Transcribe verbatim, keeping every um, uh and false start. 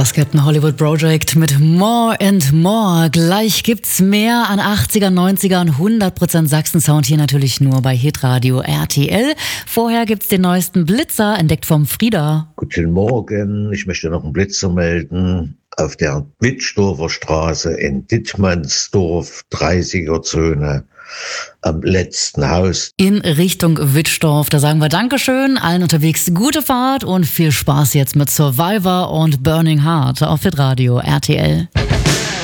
Das Captain Hollywood Project mit More and More. Gleich gibt's mehr an achtziger, neunziger und hundert Prozent Sachsen-Sound hier natürlich nur bei Hitradio R T L. Vorher gibt's den neuesten Blitzer, entdeckt vom Frieda. Guten Morgen, ich möchte noch einen Blitzer melden. Auf der Wittsdorfer Straße in Dittmannsdorf, dreißiger Zone, am letzten Haus. In Richtung Wittsdorf, da sagen wir Dankeschön, allen unterwegs gute Fahrt und viel Spaß jetzt mit Survivor und Burning Heart auf Hitradio R T L.